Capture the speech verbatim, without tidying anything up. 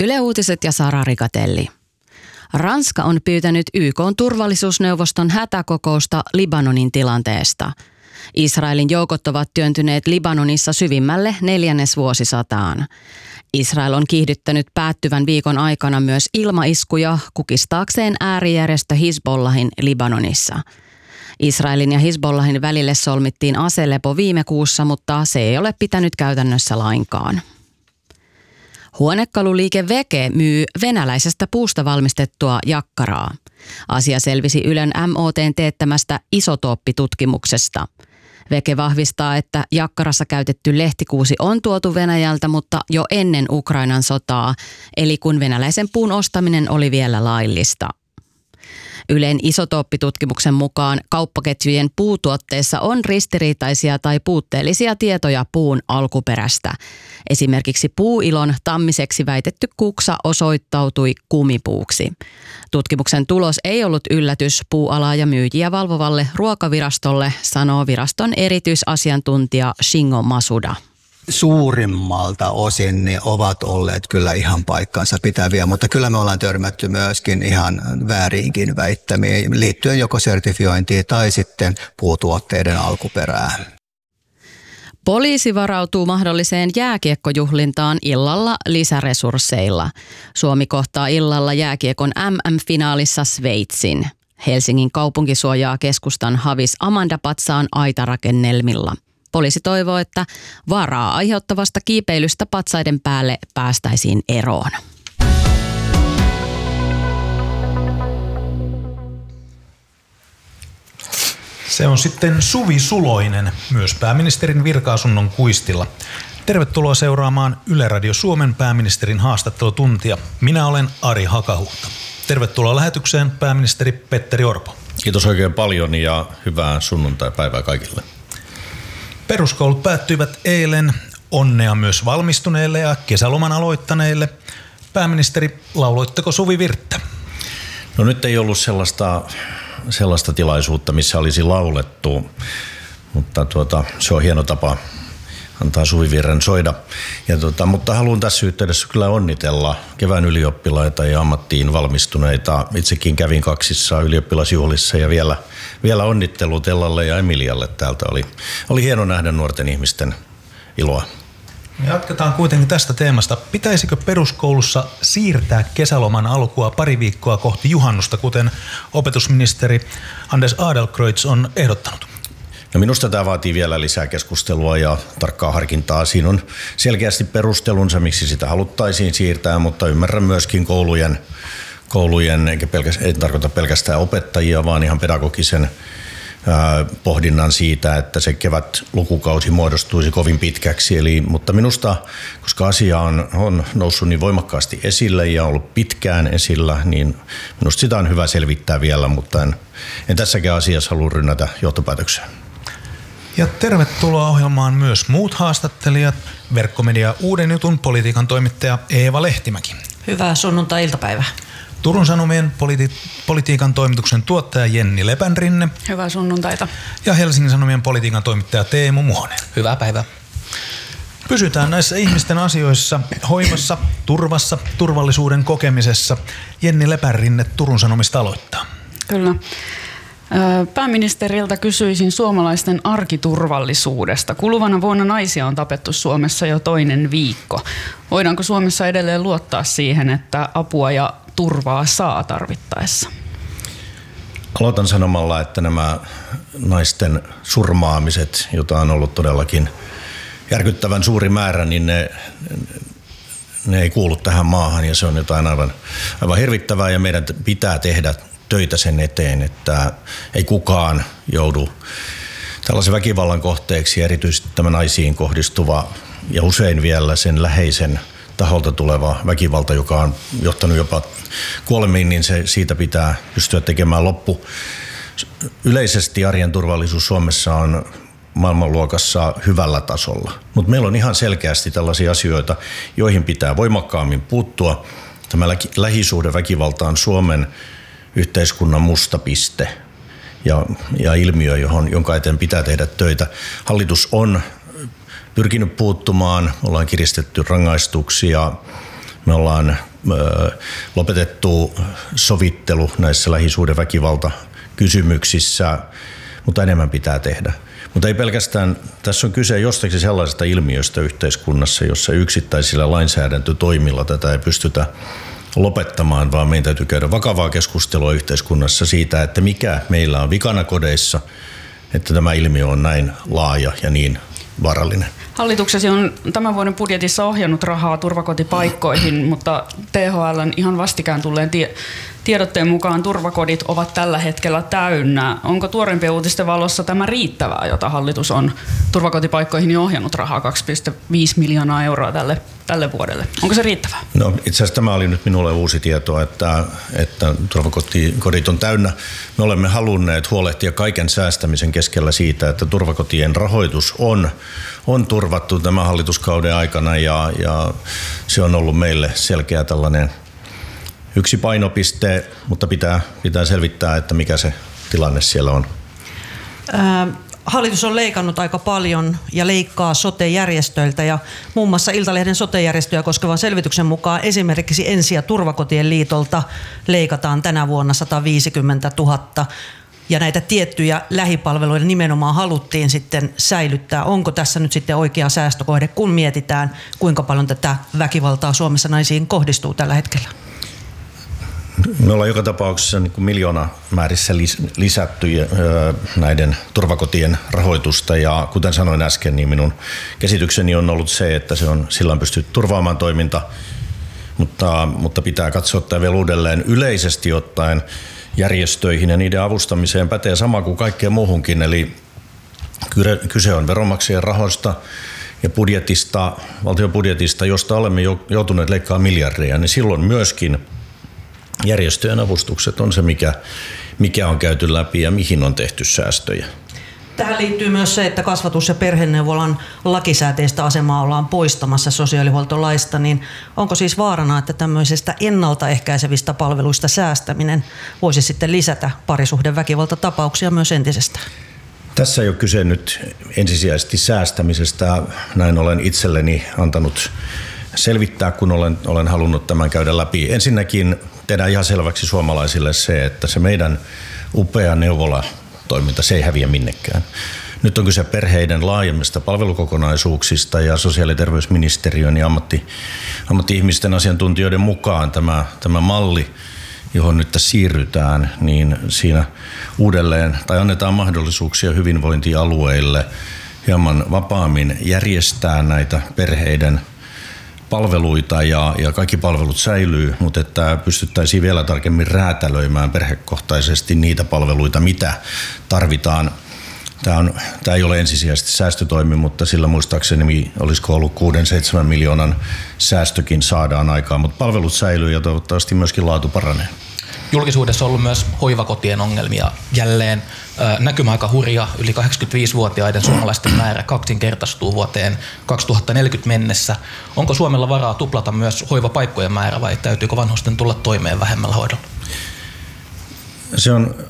Yle Uutiset ja Sara Rikatelli. Ranska on pyytänyt Y K:n turvallisuusneuvoston hätäkokousta Libanonin tilanteesta. Israelin joukot ovat työntyneet Libanonissa syvimmälle neljännesvuosisataan. Israel on kiihdyttänyt päättyvän viikon aikana myös ilmaiskuja kukistaakseen äärijärjestö Hizbollahin Libanonissa. Israelin ja Hizbollahin välille solmittiin aselepo viime kuussa, mutta se ei ole pitänyt käytännössä lainkaan. Huonekaluliike Veke myy venäläisestä puusta valmistettua jakkaraa. Asia selvisi Ylen M O T:n teettämästä isotooppitutkimuksesta. Veke vahvistaa, että jakkarassa käytetty lehtikuusi on tuotu Venäjältä, mutta jo ennen Ukrainan sotaa, eli kun venäläisen puun ostaminen oli vielä laillista. Ylen isotooppitutkimuksen mukaan kauppaketjujen puutuotteissa on ristiriitaisia tai puutteellisia tietoja puun alkuperästä. Esimerkiksi puuilon tammiseksi väitetty kuksa osoittautui kumipuuksi. Tutkimuksen tulos ei ollut yllätys puualaa ja myyjiä valvovalle ruokavirastolle, sanoo viraston erityisasiantuntija Shingo Masuda. Suurimmalta osin ne ovat olleet kyllä ihan paikkansa pitäviä, mutta kyllä me ollaan törmätty myöskin ihan vääriinkin väittämiin liittyen joko sertifiointiin tai sitten puutuotteiden alkuperään. Poliisi varautuu mahdolliseen jääkiekkojuhlintaan illalla lisäresursseilla. Suomi kohtaa illalla jääkiekon M M-finaalissa Sveitsin. Helsingin kaupunki suojaa keskustan Havis Amanda-patsaan aitarakennelmilla. Poliisi toivoo, että vaaraa aiheuttavasta kiipeilystä patsaiden päälle päästäisiin eroon. Se on sitten Suvi Suloinen, myös pääministerin virka-asunnon kuistilla. Tervetuloa seuraamaan Yle Radio Suomen pääministerin haastattelutuntia. Minä olen Ari Hakahuhta. Tervetuloa lähetykseen pääministeri Petteri Orpo. Kiitos oikein paljon ja hyvää sunnuntaipäivää kaikille. Peruskoulut päättyivät eilen. Onnea myös valmistuneille ja kesäloman aloittaneille. Pääministeri, lauloitteko Suvi Virttä? No nyt ei ollut sellaista, sellaista tilaisuutta, missä olisi laulettu, mutta tuota, se on hieno tapa antaa Suvivirren soida. Ja tuota, mutta haluan tässä yhteydessä kyllä onnitella kevään ylioppilaita ja ammattiin valmistuneita. Itsekin kävin kaksissa ylioppilasjuhlissa ja vielä, vielä onnittelut Ellalle ja Emilialle täältä. Oli, oli hieno nähdä nuorten ihmisten iloa. Jatketaan kuitenkin tästä teemasta. Pitäisikö peruskoulussa siirtää kesäloman alkua pari viikkoa kohti juhannusta, kuten opetusministeri Anders Adlercreutz on ehdottanut? No minusta tämä vaatii vielä lisää keskustelua ja tarkkaa harkintaa. Siinä on selkeästi perustelunsa, miksi sitä haluttaisiin siirtää, mutta ymmärrän myöskin koulujen, koulujen eikä pelkästään, ei tarkoita pelkästään opettajia, vaan ihan pedagogisen ää, pohdinnan siitä, että se kevät lukukausi muodostuisi kovin pitkäksi. Eli, mutta minusta, koska asia on, on noussut niin voimakkaasti esille ja ollut pitkään esillä, niin minusta sitä on hyvä selvittää vielä, mutta en, en tässäkään asiassa halua rynnätä johtopäätökseen. Ja tervetuloa ohjelmaan myös muut haastattelijat. Verkkomedia Uuden jutun politiikan toimittaja Eeva Lehtimäki. Hyvää sunnuntai-iltapäivää. Turun Sanomien politi- politiikan toimituksen tuottaja Jenni Lepänrinne. Hyvää sunnuntaita. Ja Helsingin Sanomien politiikan toimittaja Teemu Muhonen. Hyvää päivää. Pysytään näissä ihmisten asioissa, hoivassa, turvassa, turvallisuuden kokemisessa. Jenni Lepänrinne Turun Sanomista aloittaa. Kyllä. Pääministeriltä kysyisin suomalaisten arkiturvallisuudesta. Kuluvana vuonna naisia on tapettu Suomessa jo toinen viikko. Voidaanko Suomessa edelleen luottaa siihen, että apua ja turvaa saa tarvittaessa? Aloitan sanomalla, että nämä naisten surmaamiset, joita on ollut todellakin järkyttävän suuri määrä, niin ne, ne ei kuulu tähän maahan ja se on jotain aivan, aivan hirvittävää ja meidän pitää tehdä töitä sen eteen, että ei kukaan joudu tällaisen väkivallan kohteeksi, erityisesti tämä naisiin kohdistuva ja usein vielä sen läheisen taholta tuleva väkivalta, joka on johtanut jopa kuolemiin, niin se, siitä pitää pystyä tekemään loppu. Yleisesti arjen turvallisuus Suomessa on maailmanluokassa hyvällä tasolla, mutta meillä on ihan selkeästi tällaisia asioita, joihin pitää voimakkaammin puuttua. Tämä lähisuhdeväkivalta on Suomen yhteiskunnan musta piste ja, ja ilmiö, johon, jonka eteen pitää tehdä töitä. Hallitus on pyrkinyt puuttumaan, ollaan kiristetty rangaistuksia Me ollaan lopetettu sovittelu näissä lähisuhdeväkivaltakysymyksissä, mutta enemmän pitää tehdä. Mutta ei pelkästään, tässä on kyse jostakin sellaisesta ilmiöstä yhteiskunnassa, jossa yksittäisillä lainsäädäntötoimilla tätä ei pystytä lopettamaan, vaan meidän täytyy käydä vakavaa keskustelua yhteiskunnassa siitä, että mikä meillä on vikana kodeissa, että tämä ilmiö on näin laaja ja niin vaarallinen. Hallituksesi on tämän vuoden budjetissa ohjannut rahaa turvakotipaikkoihin, mutta T H L:n ihan vastikään tulleen tie- tiedotteen mukaan turvakodit ovat tällä hetkellä täynnä. Onko tuoreimpien uutisten valossa tämä riittävää, jota hallitus on turvakotipaikkoihin jo ohjannut rahaa kaksi pilkku viisi miljoonaa euroa tälle, tälle vuodelle? Onko se riittävää? No, itse asiassa tämä oli nyt minulle uusi tieto, että, että turvakodit on täynnä. Me olemme halunneet huolehtia kaiken säästämisen keskellä siitä, että turvakotien rahoitus on, on turvattu tämän hallituskauden aikana ja, ja se on ollut meille selkeä tällainen yksi painopiste, mutta pitää, pitää selvittää, että mikä se tilanne siellä on. Ää, hallitus on leikannut aika paljon ja leikkaa sote-järjestöiltä ja muun muassa Iltalehden sote-järjestöjä koskevan selvityksen mukaan esimerkiksi Ensi- ja Turvakotien liitolta leikataan tänä vuonna sata viisikymmentätuhatta ja näitä tiettyjä lähipalveluita nimenomaan haluttiin sitten säilyttää. Onko tässä nyt sitten oikea säästökohde, kun mietitään, kuinka paljon tätä väkivaltaa Suomessa naisiin kohdistuu tällä hetkellä? Me ollaan joka tapauksessa niin kuin miljoonamäärissä lisätty näiden turvakotien rahoitusta ja kuten sanoin äsken, niin minun käsitykseni on ollut se, että se on, sillä on pystytty turvaamaan toiminta, mutta, mutta pitää katsoa tämä vielä uudelleen yleisesti ottaen järjestöihin ja niiden avustamiseen pätee sama kuin kaikkeen muuhunkin, eli kyse on veronmaksajien rahoista ja budjetista, valtion budjetista, josta olemme joutuneet leikkaamaan miljardeja, niin silloin myöskin järjestöjen avustukset on se, mikä, mikä on käyty läpi ja mihin on tehty säästöjä. Tähän liittyy myös se, että kasvatus- ja perheneuvolan lakisääteistä asemaa ollaan poistamassa sosiaalihuoltolaista, niin onko siis vaarana, että tämmöisestä ennaltaehkäisevistä palveluista säästäminen voisi sitten lisätä parisuhdeväkivaltatapauksia myös entisestään? Tässä ei ole kyse nyt ensisijaisesti säästämisestä. Näin olen itselleni antanut selvittää, kun olen, olen halunnut tämän käydä läpi. Ensinnäkin tehdään ihan selväksi suomalaisille se, että se meidän upea neuvolatoiminta, se ei häviä minnekään. Nyt on kyse perheiden laajemmista palvelukokonaisuuksista ja sosiaali- ja terveysministeriön ja ammatti, ammatti-ihmisten asiantuntijoiden mukaan tämä, tämä malli, johon nyt siirrytään, niin siinä uudelleen tai annetaan mahdollisuuksia hyvinvointialueille hieman vapaammin järjestää näitä perheiden palveluita ja, ja kaikki palvelut säilyy, mutta että pystyttäisiin vielä tarkemmin räätälöimään perhekohtaisesti niitä palveluita, mitä tarvitaan. Tämä, on, tämä ei ole ensisijaisesti säästötoimi, mutta sillä muistaakseni olisiko ollut kuusi seitsemän miljoonan säästökin saadaan aikaan, mutta palvelut säilyy ja toivottavasti myöskin laatu paranee. Julkisuudessa on ollut myös hoivakotien ongelmia jälleen. Näkymä aika hurja, yli kahdeksankymmentäviisivuotiaiden suomalaisten määrä kaksinkertaistuu vuoteen kaksituhattaneljäkymmentä mennessä. Onko Suomella varaa tuplata myös hoivapaikkojen määrä vai täytyykö vanhusten tulla toimeen vähemmällä hoidolla? Se on